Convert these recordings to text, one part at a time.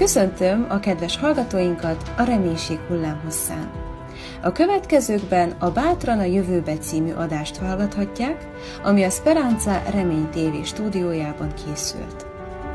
Köszöntöm a kedves hallgatóinkat a Reménység hullámhosszán. A következőkben a Bátran a jövőbe című adást hallgathatják, ami a Speranza Remény TV stúdiójában készült.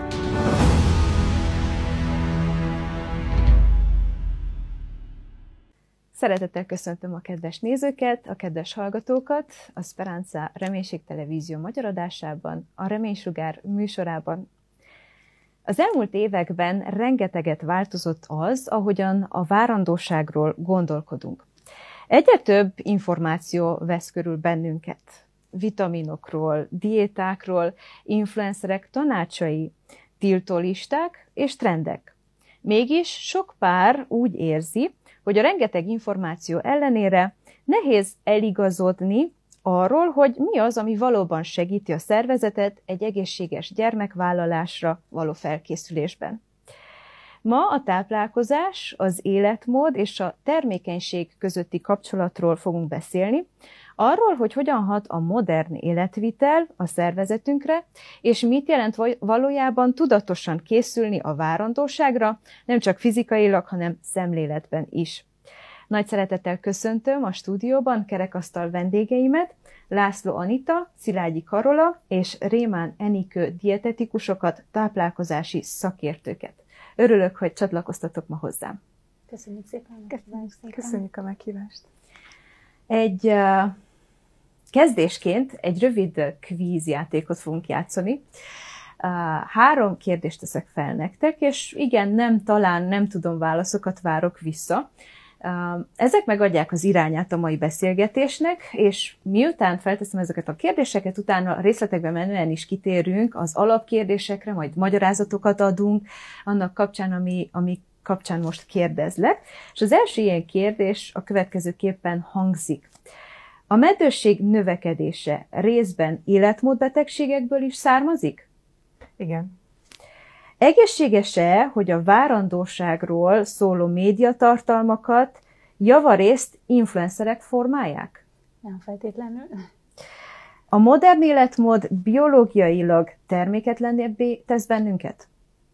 Szeretettel köszöntöm a kedves nézőket, a kedves hallgatókat a Speranza Reménység Televízió magyar adásában, a Reménysugár műsorában. Az elmúlt években rengeteget változott az, ahogyan a várandóságról gondolkodunk. Egyre több információ vesz körül bennünket. Vitaminokról, diétákról, influencerek tanácsai, tiltólisták és trendek. Mégis sok pár úgy érzi, hogy a rengeteg információ ellenére nehéz eligazodni arról, hogy mi az, ami valóban segíti a szervezetet egy egészséges gyermekvállalásra való felkészülésben. Ma a táplálkozás, az életmód és a termékenység közötti kapcsolatról fogunk beszélni, arról, hogy hogyan hat a modern életvitel a szervezetünkre, és mit jelent valójában tudatosan készülni a várandóságra, nem csak fizikailag, hanem szemléletben is. Nagy szeretettel köszöntöm a stúdióban kerekasztal vendégeimet, László Anita, Szilágyi Karola és Rémán Enikő dietetikusokat, táplálkozási szakértőket. Örülök, hogy csatlakoztatok ma hozzám. Köszönjük szépen. Köszönjük a meghívást. Egy kezdésként egy rövid kvízjátékot fogunk játszani. 3 kérdést teszek fel nektek, és igen, nem, talán nem tudom, válaszokat várok vissza. Ezek megadják az irányát a mai beszélgetésnek, és miután felteszem ezeket a kérdéseket, utána részletekben menően is kitérünk az alapkérdésekre, majd magyarázatokat adunk annak kapcsán, ami kapcsán most kérdezlek. És az első ilyen kérdés a következőképpen hangzik. A meddőség növekedése részben életmódbetegségekből is származik? Igen. Egészséges-e, hogy a várandóságról szóló médiatartalmakat javarészt influencerek formálják? Nem feltétlenül. A modern életmód biológiailag terméketlenebbé tesz bennünket?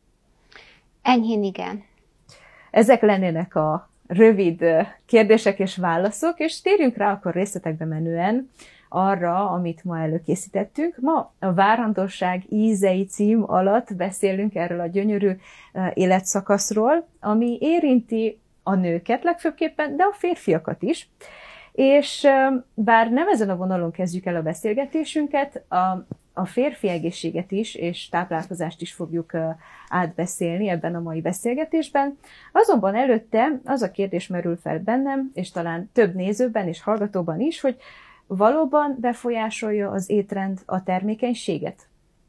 Enyhén igen. Ezek lennének a rövid kérdések és válaszok, és térjünk rá akkor részletekbe menően arra, amit ma előkészítettünk. Ma a Várandóság ízei cím alatt beszélünk erről a gyönyörű életszakaszról, ami érinti a nőket legfőképpen, de a férfiakat is. És bár nem ezen a vonalon kezdjük el a beszélgetésünket, a férfi egészséget is és táplálkozást is fogjuk átbeszélni ebben a mai beszélgetésben. Azonban előtte az a kérdés merül fel bennem, és talán több nézőben és hallgatóban is, hogy valóban befolyásolja az étrend a termékenységet?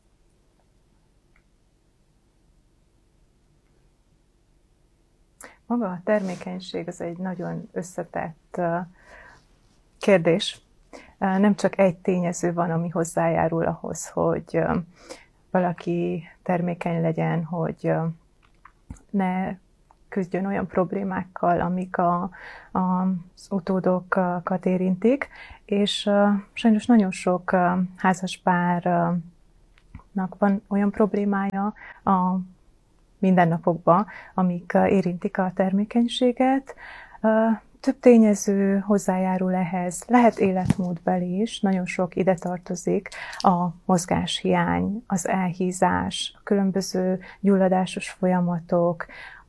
Maga a termékenység az egy nagyon összetett kérdés. Nem csak egy tényező van, ami hozzájárul ahhoz, hogy valaki termékeny legyen, hogy ne küzdjön olyan problémákkal, amik az utódokat érintik, és sajnos nagyon sok házaspárnak van olyan problémája a mindennapokban, amik érintik a termékenységet. Több tényező hozzájárul ehhez, lehet életmódbeli is, nagyon sok ide tartozik, a mozgáshiány, az elhízás, a különböző gyulladásos folyamatok,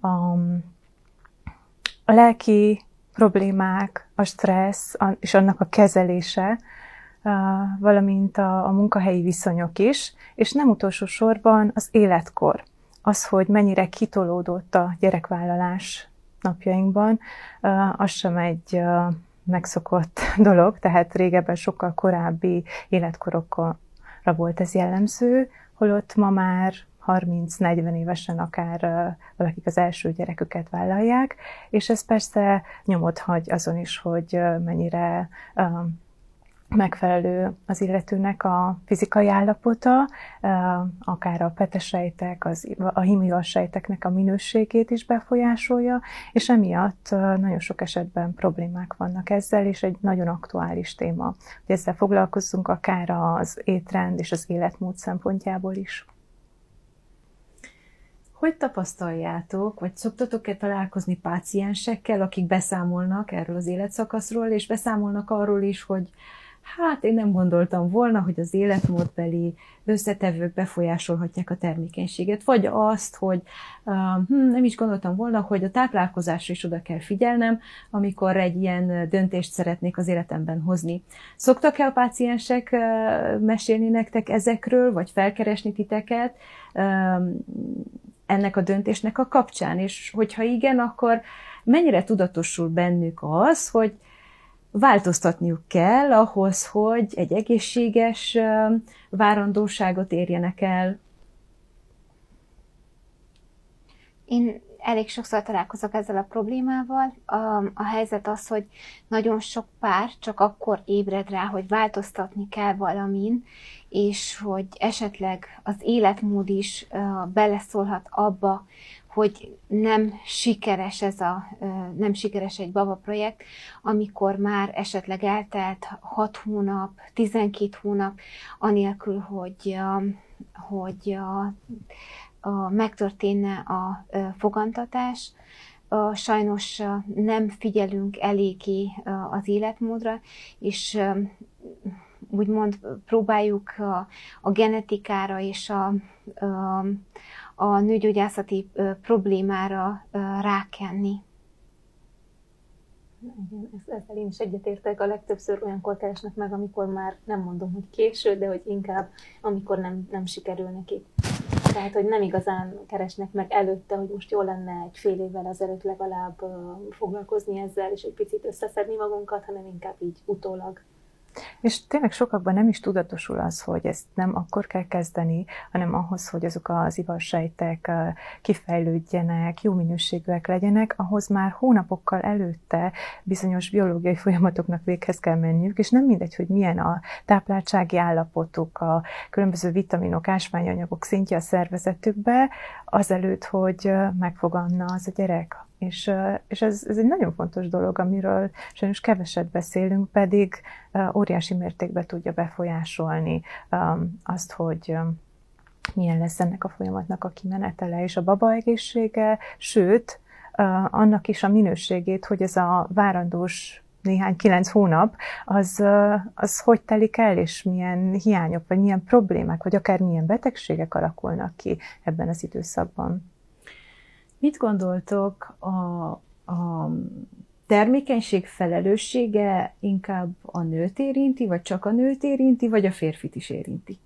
a lelki problémák, a stressz és annak a kezelése, valamint a munkahelyi viszonyok is, és nem utolsó sorban az életkor. Az, hogy mennyire kitolódott a gyerekvállalás napjainkban, az sem egy megszokott dolog, tehát régebben sokkal korábbi életkorokra volt ez jellemző, holott ma már 30-40 évesen akár valakik az első gyereküket vállalják, és ez persze nyomot hagy azon is, hogy mennyire megfelelő az illetőnek a fizikai állapota, akár a petesejtek, a hímilassejteknek a minőségét is befolyásolja, és emiatt nagyon sok esetben problémák vannak ezzel, és egy nagyon aktuális téma, hogy ezzel foglalkozzunk akár az étrend és az életmód szempontjából is. Hogy tapasztaljátok, vagy szoktatok-e találkozni páciensekkel, akik beszámolnak erről az életszakaszról, és beszámolnak arról is, hogy hát én nem gondoltam volna, hogy az életmódbeli összetevők befolyásolhatják a termékenységet, vagy azt, hogy nem is gondoltam volna, hogy a táplálkozásra is oda kell figyelnem, amikor egy ilyen döntést szeretnék az életemben hozni. Szoktak-e a páciensek mesélni nektek ezekről, vagy felkeresni titeket ennek a döntésnek a kapcsán? És hogyha igen, akkor mennyire tudatosul bennük az, hogy változtatniuk kell ahhoz, hogy egy egészséges várandóságot érjenek el? Én elég sokszor találkozok ezzel a problémával. A helyzet az, hogy nagyon sok pár csak akkor ébred rá, hogy változtatni kell valamin, és hogy esetleg az életmód is beleszólhat abba, hogy nem sikeres nem sikeres egy baba projekt, amikor már esetleg eltelt 6 hónap, 12 hónap, anélkül, hogy megtörténne a fogantatás. Sajnos nem figyelünk eléggé az életmódra, és úgymond próbáljuk a genetikára és a nőgyógyászati problémára rákenni. Igen, ezzel én is egyetértek. A legtöbbször olyankor keresnek meg, amikor már nem mondom, hogy késő, de hogy inkább amikor nem sikerül neki. Tehát, hogy nem igazán keresnek meg előtte, hogy most jó lenne egy fél évvel ezelőtt legalább foglalkozni ezzel, és egy picit összeszedni magunkat, hanem inkább így utólag. És tényleg sokakban nem is tudatosul az, hogy ezt nem akkor kell kezdeni, hanem ahhoz, hogy azok az ivarsejtek kifejlődjenek, jó minőségűek legyenek, ahhoz már hónapokkal előtte bizonyos biológiai folyamatoknak véghez kell menniük, és nem mindegy, hogy milyen a tápláltsági állapotuk, a különböző vitaminok, ásványanyagok szintje a szervezetükbe, azelőtt, hogy megfoganna az a gyerek. És ez egy nagyon fontos dolog, amiről sajnos keveset beszélünk, pedig óriási mértékben tudja befolyásolni azt, hogy milyen lesz ennek a folyamatnak a kimenetele, és a baba egészsége, sőt, annak is a minőségét, hogy ez a várandós néhány 9 hónap, az hogy telik el, és milyen hiányok, vagy milyen problémák, vagy akár milyen betegségek alakulnak ki ebben az időszakban. Mit gondoltok, a termékenység felelőssége inkább a nőt érinti, vagy csak a nőt érinti, vagy a férfit is érinti?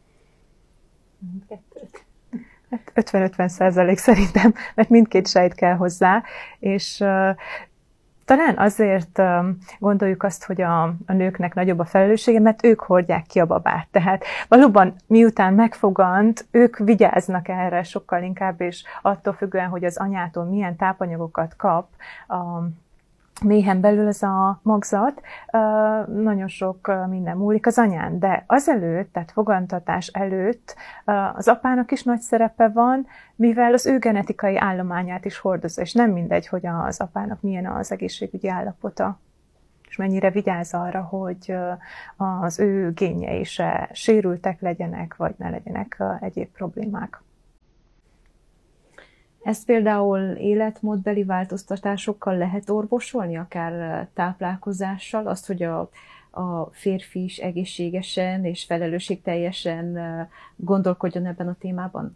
Kettőt. Hát 50-50% szerintem, mert mindkét sejt kell hozzá, és talán azért gondoljuk azt, hogy a nőknek nagyobb a felelőssége, mert ők hordják ki a babát. Tehát valóban miután megfogant, ők vigyáznak erre sokkal inkább, és attól függően, hogy az anyától milyen tápanyagokat kap a méhen belül ez a magzat, nagyon sok minden múlik az anyán. De azelőtt, tehát fogantatás előtt az apának is nagy szerepe van, mivel az ő genetikai állományát is hordozza, és nem mindegy, hogy az apának milyen az egészségügyi állapota, és mennyire vigyáz arra, hogy az ő génjei se sérültek legyenek, vagy ne legyenek egyéb problémák. Ezt például életmódbeli változtatásokkal lehet orvosolni, akár táplálkozással, azt, hogy a férfi is egészségesen és felelősségteljesen gondolkodjon ebben a témában?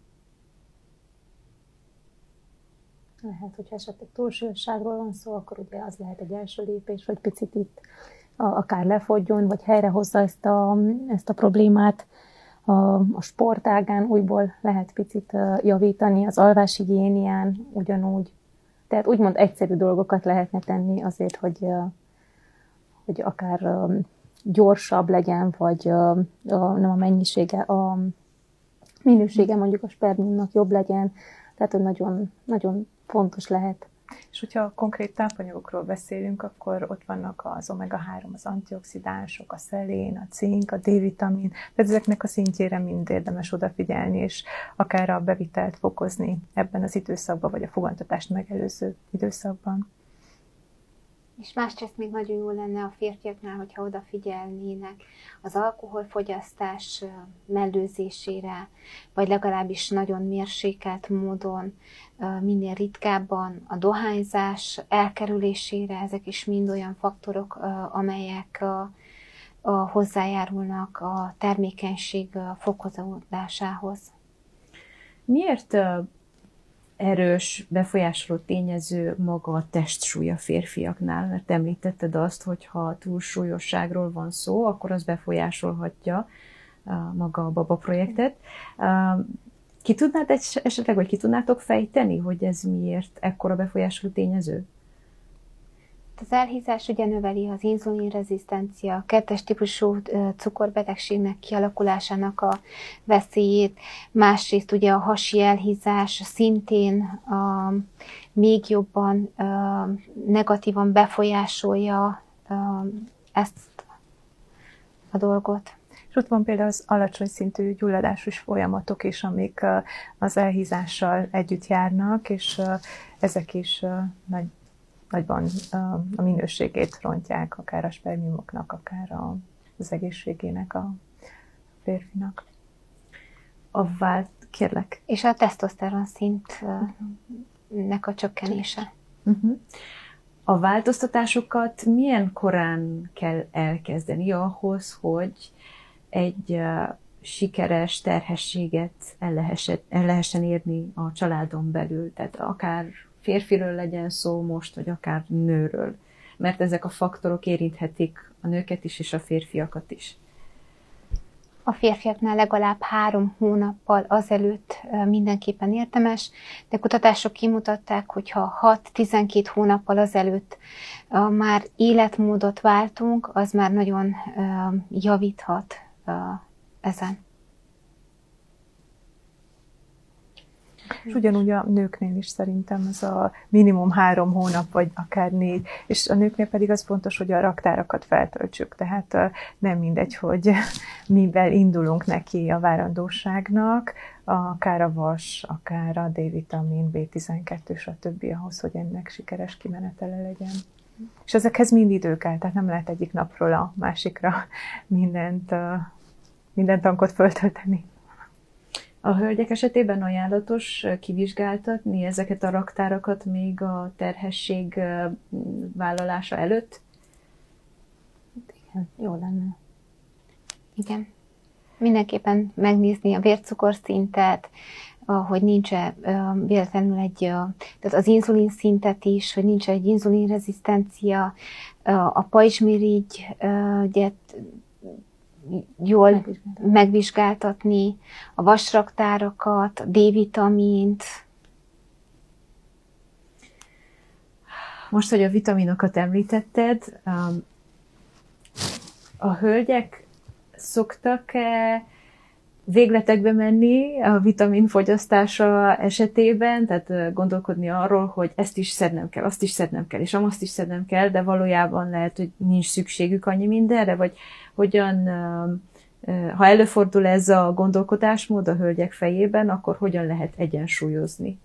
Lehet, hogyha esetleg túlsúlyosságról van szó, akkor ugye az lehet egy első lépés, hogy picit itt akár lefogjon, vagy helyrehozza ezt a problémát. A sportágán újból lehet picit javítani, az alváshigiénián ugyanúgy. Tehát úgymond egyszerű dolgokat lehetne tenni azért, hogy akár gyorsabb legyen, vagy nem a mennyisége, a minősége mondjuk a spermiumnak jobb legyen. Tehát, hogy nagyon, nagyon fontos lehet. És hogyha konkrét tápanyagokról beszélünk, akkor ott vannak az omega-3, az antioxidánsok, a szelén, a cink, a D-vitamin, tehát ezeknek a szintjére mind érdemes odafigyelni, és akár a bevitelt fokozni ebben az időszakban, vagy a fogantatást megelőző időszakban. És másrészt még nagyon jó lenne a férfiaknál, hogyha odafigyelnének az alkoholfogyasztás mellőzésére, vagy legalábbis nagyon mérsékelt módon, minél ritkábban a dohányzás elkerülésére. Ezek is mind olyan faktorok, amelyek hozzájárulnak a termékenység fokozódásához. Miért erős, befolyásoló tényező maga a testsúly a férfiaknál? Mert említetted azt, hogy ha túlsúlyosságról van szó, akkor az befolyásolhatja maga a Baba projektet. Ki tudnád esetleg, vagy ki tudnátok fejteni, hogy ez miért ekkora befolyásoló tényező? Az elhízás ugye növeli az inzulinrezisztencia, a 2-es típusú cukorbetegségnek kialakulásának a veszélyét, másrészt ugye a hasi elhízás szintén még jobban negatívan befolyásolja ezt a dolgot. És ott van például az alacsony szintű gyulladásos folyamatok is, amik az elhízással együtt járnak, és ezek is nagyban a minőségét rontják, akár a spermiumoknak, akár az egészségének a férfinak. Kérlek. És a tesztoszteron szintnek a csökkenése. A változtatásokat milyen korán kell elkezdeni ahhoz, hogy egy sikeres terhességet el lehessen érni a családon belül? Tehát akár férfiről legyen szó most, vagy akár nőről. Mert ezek a faktorok érinthetik a nőket is, és a férfiakat is. A férfiaknál legalább 3 hónappal azelőtt mindenképpen érdemes, de kutatások kimutatták, hogy ha 6-12 hónappal azelőtt már életmódot váltunk, az már nagyon javíthat ezen. És ugyanúgy a nőknél is szerintem ez a minimum 3 hónap, vagy akár 4, és a nőknél pedig az fontos, hogy a raktárakat feltöltsük, tehát nem mindegy, hogy mivel indulunk neki a várandóságnak, akár a vas, akár a D-vitamin, B12, stb. Ahhoz, hogy ennek sikeres kimenetele legyen. És ezekhez mind idő kell, tehát nem lehet egyik napról a másikra minden tankot föltölteni. A hölgyek esetében ajánlatos kivizsgáltatni ezeket a raktárakat még a terhesség vállalása előtt? Igen, jó lenne. Igen. Mindenképpen megnézni a vércukorszintet, hogy nincs-e véletlenül tehát az inzulin szintet is, hogy nincs egy inzulinrezisztencia, a pajzsmirigyet jól megvizsgáltatni, a vasraktárakat, a D-vitamint. Most, hogy a vitaminokat említetted, a hölgyek szoktak-e végletekbe menni a vitaminfogyasztása esetében, tehát gondolkodni arról, hogy ezt is szednem kell, azt is szednem kell, és azt is szednem kell, de valójában lehet, hogy nincs szükségük annyi mindenre, vagy hogyan, ha előfordul ez a gondolkodásmód a hölgyek fejében, akkor hogyan lehet egyensúlyozni?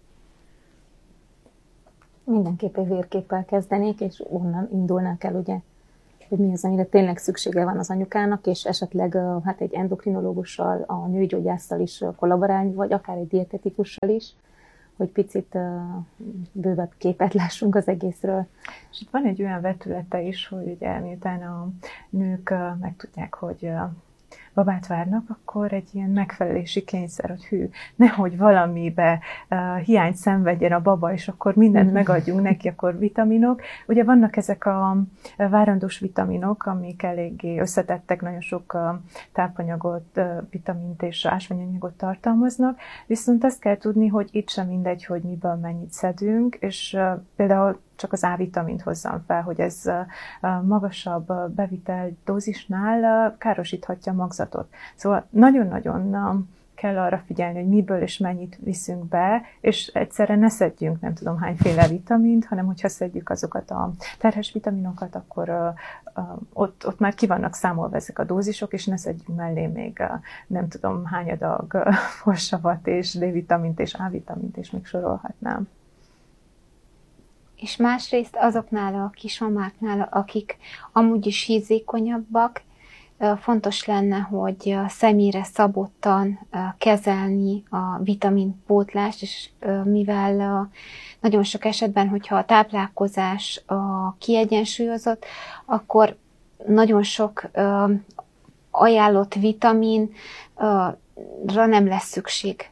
Mindenképp egy vérképpel kezdenék, és onnan indulnánk el, ugye, hogy mi az, amire tényleg szüksége van az anyukának, és esetleg egy endokrinológussal, a nőgyógyásszal is kollaborálni, vagy akár egy dietetikussal is, hogy picit bővebb képet lássunk az egészről. És itt van egy olyan vetülete is, hogy ugye miután a nők megtudják, hogy babát várnak, akkor egy ilyen megfelelési kényszer, hogy hű, nehogy valamibe hiányt szenvedjen a baba, és akkor mindent megadjunk neki, akkor vitaminok. Ugye vannak ezek a várandós vitaminok, amik eléggé összetettek, nagyon sok tápanyagot, vitamint és ásványanyagot tartalmaznak, viszont azt kell tudni, hogy itt sem mindegy, hogy miből mennyit szedünk, és például csak az A-vitamint hozzam fel, hogy ez magasabb bevitel dózisnál károsíthatja a magzatot. Szóval nagyon-nagyon kell arra figyelni, hogy miből és mennyit viszünk be, és egyszerre ne szedjünk nem tudom hányféle vitamint, hanem hogyha szedjük azokat a terhes vitaminokat, akkor ott már ki vannak számolva ezek a dózisok, és ne szedjünk mellé még nem tudom hány adag fossavat és D-vitamint és A-vitamint, és még sorolhatnám. és másrészt azoknál a kismamáknál, akik amúgy is hízékonyabbak, fontos lenne, hogy személyre szabottan kezelni a vitaminpótlást, és mivel nagyon sok esetben, hogyha a táplálkozás kiegyensúlyozott, akkor nagyon sok ajánlott vitaminra nem lesz szükség.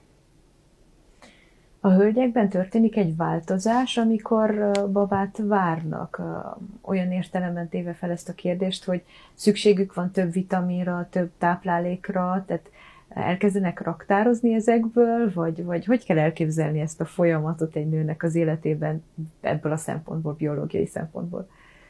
A hölgyekben történik egy változás, amikor babát várnak. Olyan értelemben téve fel ezt a kérdést, hogy szükségük van több vitaminra, több táplálékra, tehát elkezdenek raktározni ezekből, vagy hogy kell elképzelni ezt a folyamatot egy nőnek az életében ebből a szempontból, biológiai szempontból?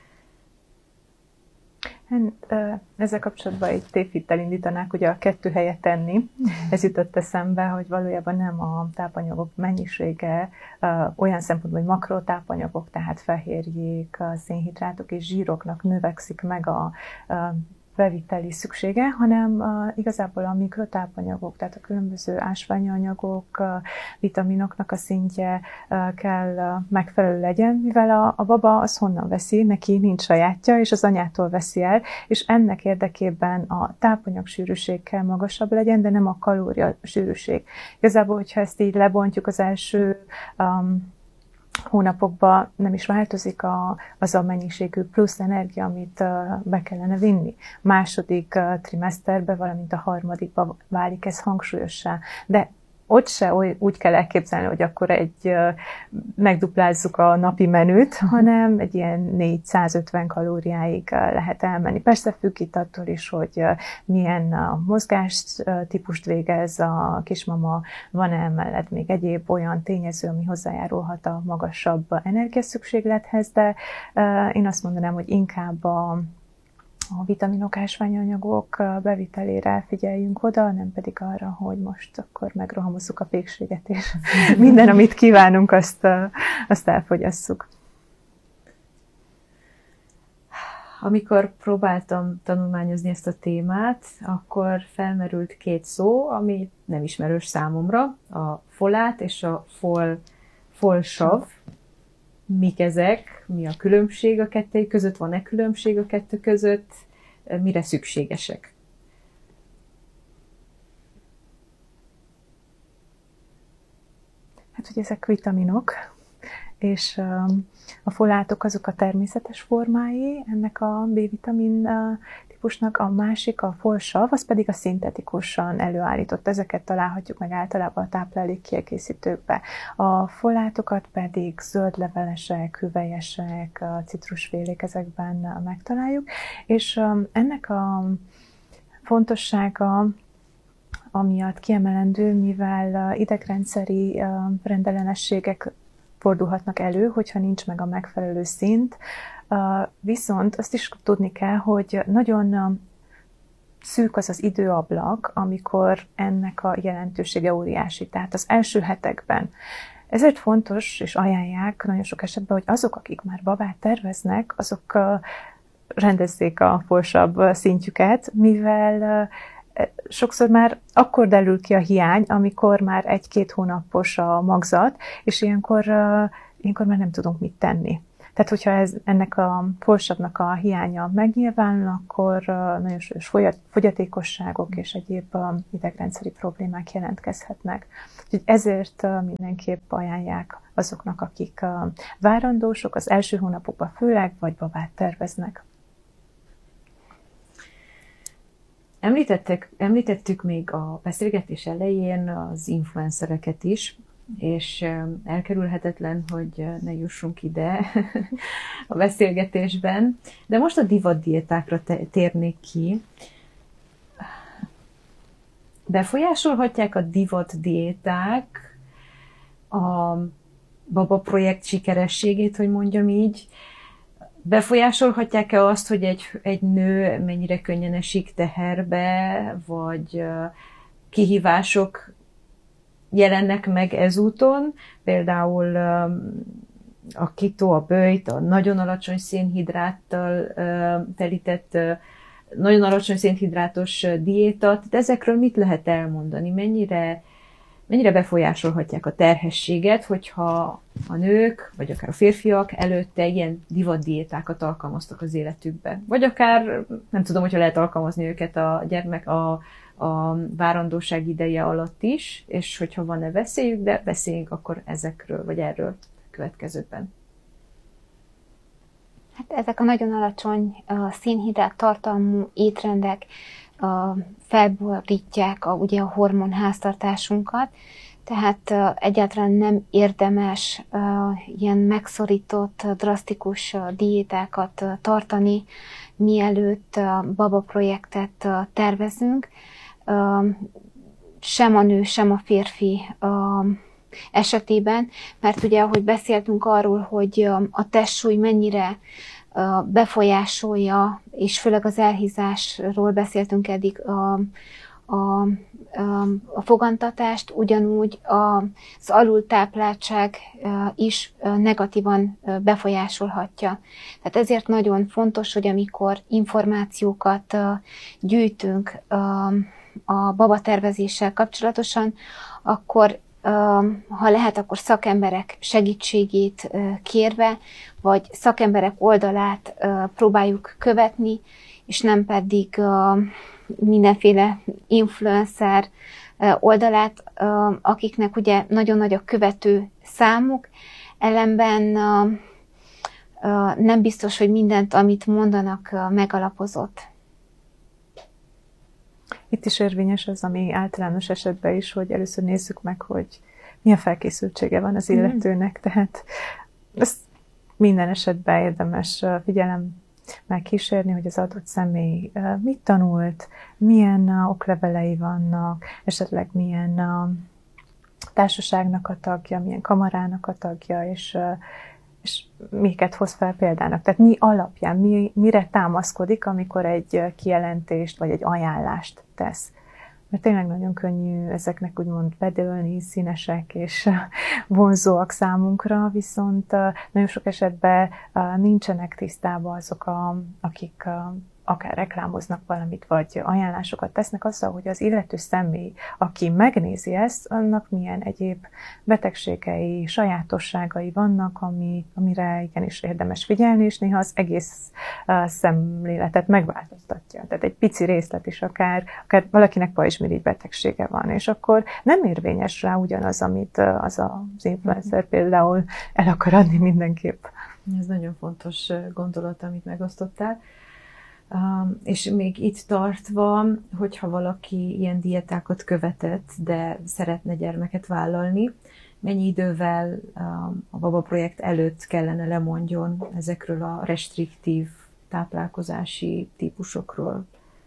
Ezzel kapcsolatban egy tévhittel indítanák ugye a 2 helyet tenni. Ez jutott eszembe, hogy valójában nem a tápanyagok mennyisége olyan szempontból, hogy makrotápanyagok, tehát fehérjék, szénhidrátok és zsíroknak növekszik meg a beviteli szüksége, hanem igazából a mikrotápanyagok, tehát a különböző ásványi anyagok, vitaminoknak a szintje kell megfelelő legyen, mivel a baba az honnan veszi, neki nincs sajátja, és az anyától veszi el, és ennek érdekében a tápanyagsűrűség kell magasabb legyen, de nem a kalóriasűrűség. Igazából, hogyha ezt így lebontjuk az első hónapokban nem is változik az a mennyiségű plusz energia, amit be kellene vinni. Második trimeszterben, valamint a harmadikban válik ez hangsúlyossá. De ott se úgy kell elképzelni, hogy akkor megduplázzuk a napi menüt, hanem egy ilyen 450 kalóriáig lehet elmenni. Persze függ itt attól is, hogy milyen mozgás típust végez a kismama, van emellett még egyéb olyan tényező, ami hozzájárulhat a magasabb energiaszükséglethez, de én azt mondanám, hogy inkább a vitaminok, ásványanyagok bevitelére figyeljünk oda, nem pedig arra, hogy most akkor megrohamozzuk a pékséget, és minden, amit kívánunk, azt elfogyasszuk. Amikor próbáltam tanulmányozni ezt a témát, akkor felmerült 2 szó, ami nem ismerős számomra, a folát és a folsav. Mik ezek? Mi a különbség a kettő között? Van-e különbség a 2 között? Mire szükségesek? Hát, hogy ezek vitaminok, és a folátok azok a természetes formái ennek a B-vitamin típusnak, a másik, a folsav, az pedig a szintetikusan előállított. Ezeket találhatjuk meg általában a táplálékkiegészítőkbe. A folátokat pedig zöldlevelesek, hüvelyesek, citrusfélék, ezekben megtaláljuk, és ennek a fontossága amiatt kiemelendő, mivel idegrendszeri rendellenességek fordulhatnak elő, hogyha nincs meg a megfelelő szint. Viszont azt is tudni kell, hogy nagyon szűk az az időablak, amikor ennek a jelentősége óriási. Tehát az első hetekben. Ezért fontos, és ajánlják nagyon sok esetben, hogy azok, akik már babát terveznek, azok rendezzék a folsav szintjüket, mivel sokszor már akkor derül ki a hiány, amikor már 1-2 hónapos a magzat, és ilyenkor már nem tudunk mit tenni. Tehát, hogyha ennek a folsavnak a hiánya megnyilvánul, akkor nagyon súlyos fogyatékosságok és egyéb idegrendszeri problémák jelentkezhetnek. Úgyhogy ezért mindenképp ajánlják azoknak, akik várandósok, az első hónapokban főleg, vagy babát terveznek. Említettük még a beszélgetés elején az influencereket is, és elkerülhetetlen, hogy ne jussunk ide a beszélgetésben. De most a divatdiétákra térnék ki. Befolyásolhatják a divatdiéták a baba projekt sikerességét, hogy mondjam így? Befolyásolhatják-e azt, hogy egy nő mennyire könnyen esik teherbe, vagy kihívások jelennek meg ezúton? Például a keto, a böjt, a nagyon alacsony szénhidráttal telített, nagyon alacsony szénhidrátos diéta. Tehát ezekről mit lehet elmondani? mennyire befolyásolhatják a terhességet, hogyha a nők, vagy akár a férfiak előtte ilyen divatdiétákat alkalmaztak az életükben. Vagy akár, nem tudom, hogyha lehet alkalmazni őket a gyermek a várandóság ideje alatt is, és hogyha van-e veszélyük, de beszéljünk akkor ezekről, vagy erről a következőkben. Hát ezek a nagyon alacsony szénhidrát tartalmú étrendek felborítják ugye a hormonháztartásunkat, tehát egyáltalán nem érdemes ilyen megszorított, drasztikus diétákat tartani, mielőtt baba projektet tervezünk. Sem a nő, sem a férfi esetében, mert ugye, ahogy beszéltünk arról, hogy a testsúly mennyire befolyásolja, és főleg az elhízásról beszéltünk eddig a fogantatást, ugyanúgy az alultápláltság is negatívan befolyásolhatja. Tehát ezért nagyon fontos, hogy amikor információkat gyűjtünk a babatervezéssel kapcsolatosan, akkor ha lehet, akkor szakemberek segítségét kérve, vagy szakemberek oldalát próbáljuk követni, és nem pedig mindenféle influencer oldalát, akiknek ugye nagyon nagy a követő számuk, ellenben nem biztos, hogy mindent, amit mondanak, megalapozott. Itt is érvényes az, ami általános esetben is, hogy először nézzük meg, hogy milyen felkészültsége van az illetőnek. Tehát ezt minden esetben érdemes figyelemmel kísérni, hogy az adott személy mit tanult, milyen oklevelei vannak, esetleg milyen társaságnak a tagja, milyen kamarának a tagja, és miket hoz fel példának. Tehát mi alapján, mire támaszkodik, amikor egy kijelentést vagy egy ajánlást tesz. Mert tényleg nagyon könnyű ezeknek úgymond bedőlni, színesek és vonzóak számunkra, viszont nagyon sok esetben nincsenek tisztában azok, akik akár reklámoznak valamit, vagy ajánlásokat tesznek azzal, hogy az illető személy, aki megnézi ezt, annak milyen egyéb betegségei, sajátosságai vannak, amire igenis érdemes figyelni, és néha az egész szemléletet megváltoztatja. Tehát egy pici részlet is akár valakinek pajzsmirigy betegsége van, és akkor nem érvényes rá ugyanaz, amit az influencer például el akar adni mindenképp. Ez nagyon fontos gondolat, amit megosztottál. És még itt tartva, hogyha valaki ilyen diétákat követett, de szeretne gyermeket vállalni, mennyi idővel a Baba projekt előtt kellene lemondjon ezekről a restriktív táplálkozási típusokról?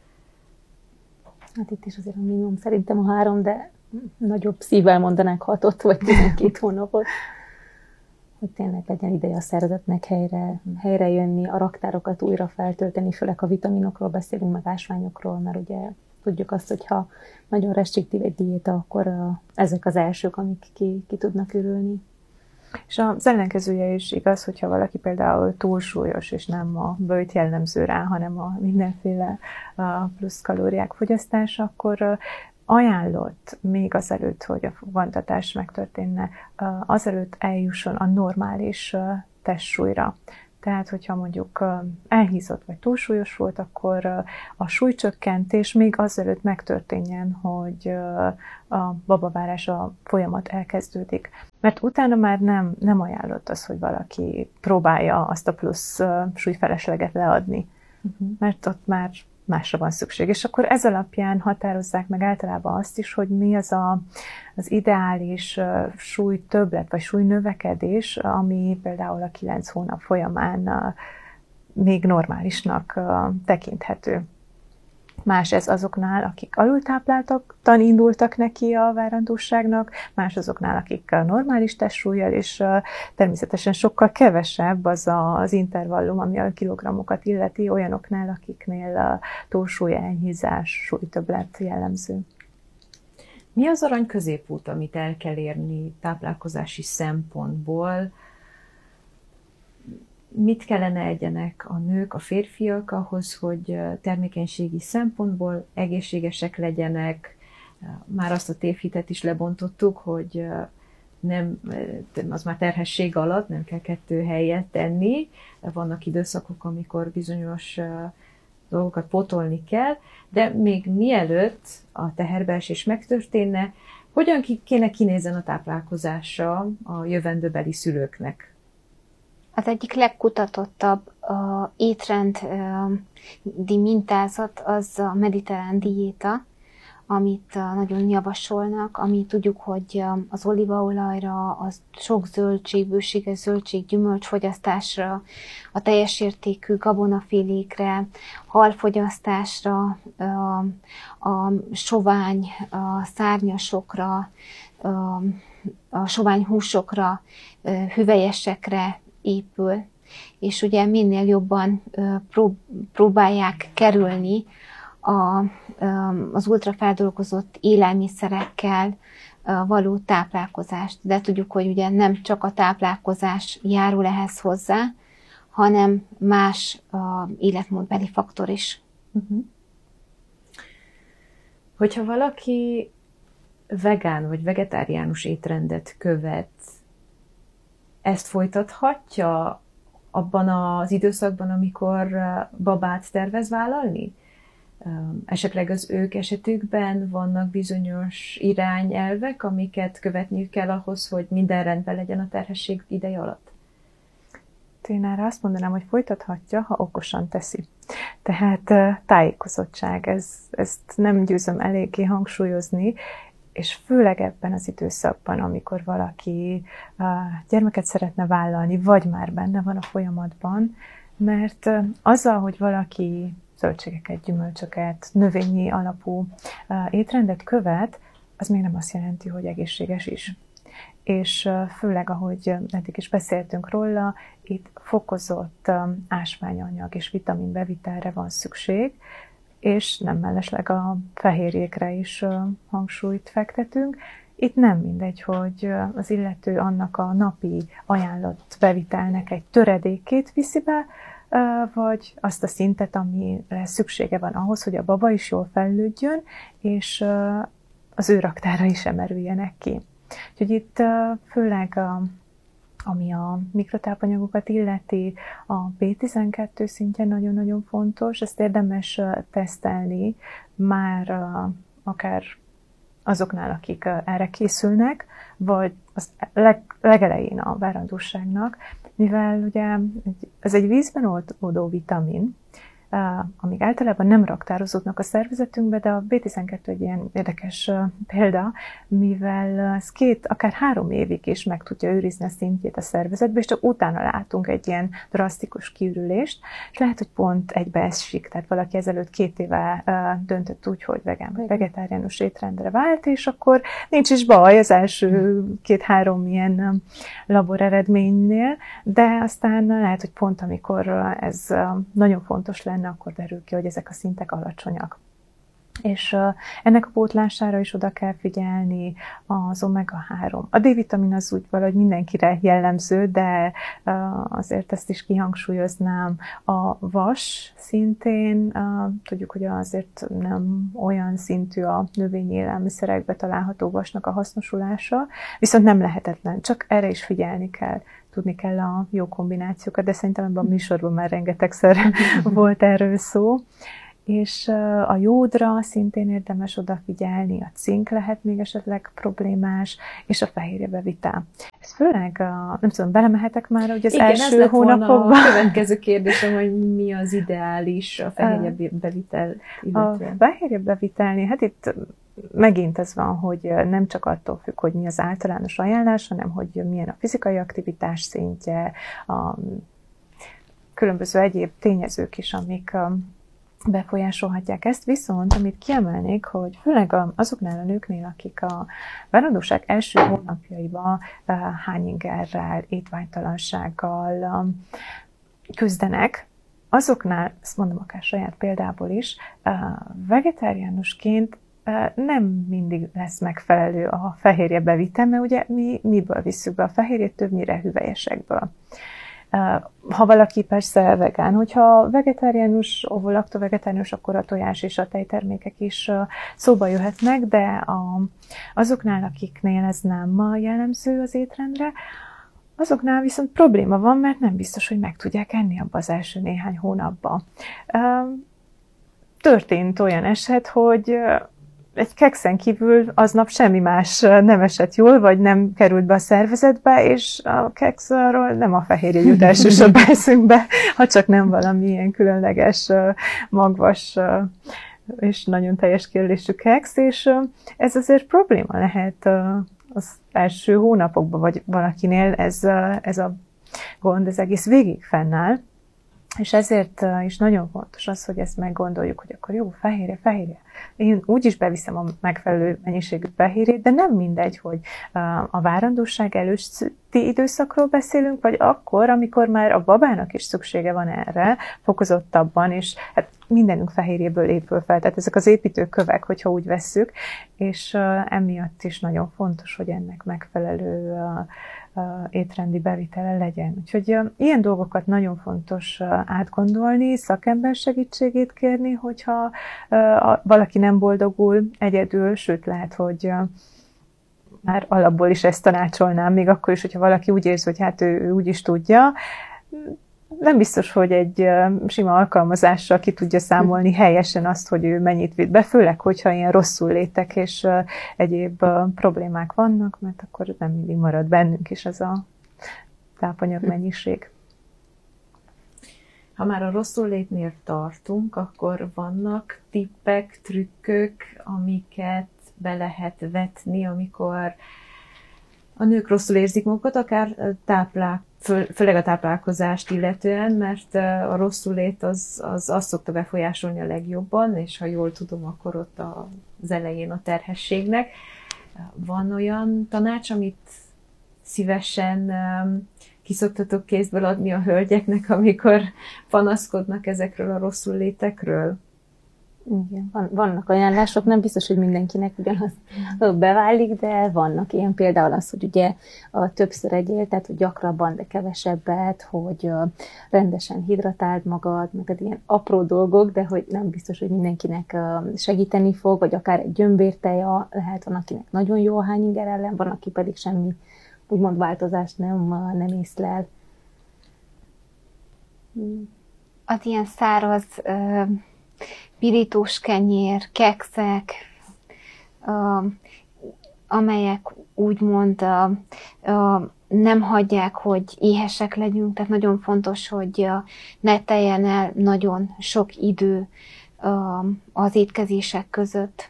Hát itt is azért a minimum szerintem a 3, de nagyobb szívvel mondanák 6 vagy 12 hónapot. Hogy tényleg legyen ideje a szervezetnek helyre jönni, a raktárokat újra feltölteni, főleg a vitaminokról beszélünk, meg ásványokról, mert ugye tudjuk azt, hogy ha nagyon restriktív egy diéta, akkor ezek az elsők, amik ki tudnak ürülni. És az ellenkezője is igaz, hogyha valaki például túlsúlyos, és nem a böjt jellemző rá, hanem a mindenféle plusz kalóriák fogyasztása, akkor ajánlott még azelőtt, hogy a fogantatás megtörténne, azelőtt eljusson a normális testsúlyra. Tehát, hogyha mondjuk elhízott vagy túlsúlyos volt, akkor a súlycsökkentés még azelőtt megtörténjen, hogy a babavárás a folyamat elkezdődik. Mert utána már nem ajánlott az, hogy valaki próbálja azt a plusz súlyfelesleget leadni. Mert ott már másra van szükség. És akkor ez alapján határozzák meg általában azt is, hogy mi az az ideális súlytöbblet vagy súlynövekedés, ami például a 9 hónap folyamán még normálisnak tekinthető. Más ez azoknál, akik alultápláltan indultak neki a várandóságnak, más azoknál, akik normális testsúllyal, és természetesen sokkal kevesebb az intervallum, ami a kilogrammokat illeti, olyanoknál, akiknél túlsúly, elhízás, súlytöbblet jellemző. Mi az arany középút, amit el kell érni táplálkozási szempontból? Mit kellene egyenek a nők, a férfiak ahhoz, hogy termékenységi szempontból egészségesek legyenek, Már azt a tévhitet is lebontottuk, hogy nem, az már terhesség alatt nem kell 2 helyet tenni. Vannak időszakok, amikor bizonyos dolgokat pótolni kell, de még mielőtt a teherbeesés megtörténne, hogyan kéne kinézzen a táplálkozása a jövendőbeli szülőknek? Az egyik legkutatottabb étrendi mintázat az a mediterrán diéta, amit nagyon javasolnak, ami tudjuk, hogy az olívaolajra, a sok zöldség, bőséges zöldség, gyümölcs fogyasztásra, a teljes értékű gabonafélékre, halfogyasztásra, a sovány, a szárnyasokra, a sovány húsokra, hüvelyesekre épül, és ugye minél jobban próbálják kerülni az ultrafeldolgozott élelmiszerekkel való táplálkozást. De tudjuk, hogy ugye nem csak a táplálkozás járul ehhez hozzá, hanem más életmódbeli faktor is. Hogyha valaki vegán vagy vegetáriánus étrendet követ, ezt folytathatja abban az időszakban, amikor babát tervez vállalni? Esetleg az ők esetükben vannak bizonyos irányelvek, amiket követniük kell ahhoz, hogy minden rendben legyen a terhesség ideje alatt? Én erre azt mondanám, hogy folytathatja, ha okosan teszi. Tehát tájékozottság, ezt nem győzöm eléggé hangsúlyozni, és főleg ebben az időszakban, amikor valaki gyermeket szeretne vállalni, vagy már benne van a folyamatban, mert azzal, hogy valaki zöldségeket, gyümölcsöket, növényi alapú étrendet követ, az még nem azt jelenti, hogy egészséges is. És főleg, ahogy eddig is beszéltünk róla, itt fokozott ásványanyag és vitaminbevitelre van szükség, és nem mellesleg a fehérjékre is hangsúlyt fektetünk. Itt nem mindegy, hogy az illető annak a napi ajánlott bevitelnek egy töredékét viszi be, vagy azt a szintet, amire szüksége van ahhoz, hogy a baba is jól fejlődjön, és az ő raktára is emerüljenek ki. Úgyhogy itt főleg ami a mikrotápanyagokat illeti, a B12 szintje nagyon-nagyon fontos, ezt érdemes tesztelni már akár azoknál, akik erre készülnek, vagy az legelején a várandóságnak, mivel ugye ez egy vízben oldódó vitamin, amik általában nem raktározódnak a szervezetünkbe, de a B12 egy ilyen érdekes példa, mivel ez 2, akár 3 évig is meg tudja őrizni a szintjét a szervezetbe, és csak utána látunk egy ilyen drasztikus kiürülést, és lehet, hogy pont egybeesik, tehát valaki ezelőtt 2 éve döntött úgy, hogy vegán vagy vegetáriánus étrendre vált, és akkor nincs is baj az első 2-3 ilyen labor eredménynél, de aztán lehet, hogy pont amikor ez nagyon fontos lenne, akkor derül ki, hogy ezek a szintek alacsonyak. És ennek a pótlására is oda kell figyelni, az omega-3. A D-vitamin az úgy valahogy mindenkire jellemző, de azért ezt is kihangsúlyoznám. A vas szintén, tudjuk, hogy azért nem olyan szintű a növényi élelmiszerekbe található vasnak a hasznosulása, viszont nem lehetetlen, csak erre is figyelni kell. Tudni kell a jó kombinációkat, de szerintem ebben a műsorban már rengetegszer volt erről szó. És a jódra szintén érdemes odafigyelni, a cink lehet még esetleg problémás, és a fehérjebevitel. Ez főleg, nem tudom, belemehetek már, hogy az első hónapokban. A következő kérdésem, hogy mi az ideális a fehérjebevitel illetően. A fehérjebevitelnél, hát itt megint ez van, hogy nem csak attól függ, hogy mi az általános ajánlás, hanem hogy milyen a fizikai aktivitás szintje, a különböző egyéb tényezők is, amik befolyásolhatják ezt, viszont amit kiemelnék, hogy főleg azoknál a nőknél, akik a várandóság első hónapjaiban hányingerrel, étvágytalansággal küzdenek, azoknál, ezt mondom akár saját példából is, vegetáriánusként nem mindig lesz megfelelő a fehérjebevitel, mert ugye mi miből visszük be a fehérjét, többnyire hüvelyesekből. Ha valaki persze vegán, hogyha vegetáriánus, lakto-vegetáriánus, akkor a tojás és a tejtermékek is szóba jöhetnek, de azoknál, akiknél ez nem jellemző az étrendre, azoknál viszont probléma van, mert nem biztos, hogy meg tudják enni abba az első néhány hónapban. Történt olyan eset, hogy egy kekszen kívül aznap semmi más nem esett jól, vagy nem került be a szervezetbe, és a kekszről nem a fehérje jut elsősorban eszünkbe, ha csak nem valami ilyen különleges, magvas és nagyon teljes kérlésű keksz, és ez azért probléma lehet az első hónapokban, vagy valakinél ez a gond, ez egész végig fennáll. És ezért is nagyon fontos az, hogy ezt meggondoljuk, hogy akkor jó, fehérje. Én úgyis beviszem a megfelelő mennyiségű fehérjét, de nem mindegy, hogy a várandóság előtti időszakról beszélünk, vagy akkor, amikor már a babának is szüksége van erre, fokozottabban, és hát mindenünk fehérjéből épül fel, tehát ezek az építőkövek, hogyha úgy vesszük, és emiatt is nagyon fontos, hogy ennek megfelelő étrendi bevitele legyen. Úgyhogy ilyen dolgokat nagyon fontos átgondolni, szakember segítségét kérni, hogyha valaki nem boldogul egyedül, sőt lehet, hogy már alapból is ezt tanácsolnám, még akkor is, hogyha valaki úgy érzi, hogy hát ő úgy is tudja, nem biztos, hogy egy sima alkalmazással ki tudja számolni helyesen azt, hogy ő mennyit vitt be, főleg, hogyha ilyen rosszul létek és egyéb problémák vannak, mert akkor nem mindig marad bennünk is ez a tápanyag mennyiség. Ha már a rosszul létnél tartunk, akkor vannak tippek, trükkök, amiket be lehet vetni, amikor a nők rosszul érzik magukat, akár főleg a táplálkozást illetően, mert a rosszul lét az azt szokta befolyásolni a legjobban, és ha jól tudom, akkor ott az elején a terhességnek. Van olyan tanács, amit szívesen kiszoktatok kézből adni a hölgyeknek, amikor panaszkodnak ezekről a rosszul létekről? Igen, vannak ajánlások, nem biztos, hogy mindenkinek ugyanaz beválik, de vannak ilyen, például az, hogy ugye többször egyél, tehát hogy gyakrabban, de kevesebbet, hogy rendesen hidratáld magad, meg ilyen apró dolgok, de hogy nem biztos, hogy mindenkinek segíteni fog, vagy akár egy gyömbérteja, lehet van, akinek nagyon jó a hányinger ellen, van, aki pedig semmi úgymond változást nem észlel. Az ilyen száraz pirítós kenyér, kekszek, amelyek úgymond nem hagyják, hogy éhesek legyünk, tehát nagyon fontos, hogy ne teljen el nagyon sok idő az étkezések között.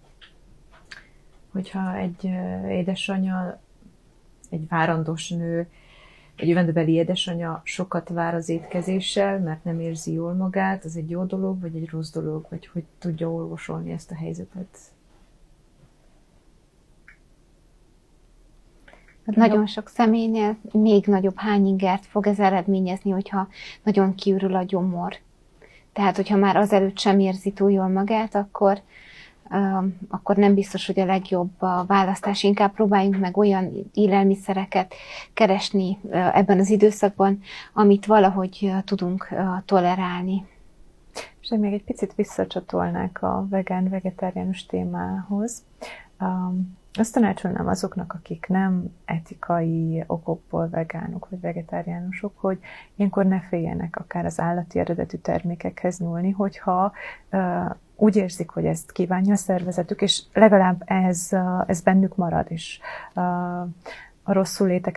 Hogyha egy édesanyja, egy várandós nő, egy jövendőbeli édesanyja sokat vár az étkezéssel, mert nem érzi jól magát, az egy jó dolog, vagy egy rossz dolog, vagy hogy tudja orvosolni ezt a helyzetet? Nagyon sok személynél még nagyobb hányingert fog ez eredményezni, hogyha nagyon kiürül a gyomor. Tehát, hogyha már azelőtt sem érzi túl jól magát, akkor nem biztos, hogy a legjobb a választás. Inkább próbáljunk meg olyan élelmiszereket keresni ebben az időszakban, amit valahogy tudunk tolerálni. És én még egy picit visszacsatolnák a vegán-vegetáriánus témához. Azt tanácsolnám azoknak, akik nem etikai okokból vegánok vagy vegetáriánusok, hogy ilyenkor ne féljenek akár az állati eredetű termékekhez nyúlni, hogyha úgy érzik, hogy ezt kívánja a szervezetük, és legalább ez bennük marad, és a rosszul létek